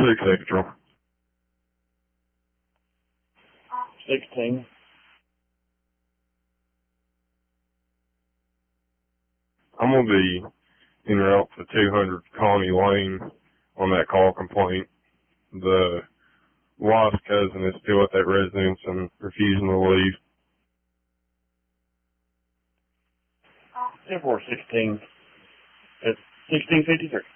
6 Central. 16. I'm going to be en route to 200 Connie Lane on that call complaint. The wife's cousin is still at that residence and refusing to leave. 10-4, 16. It's 1653.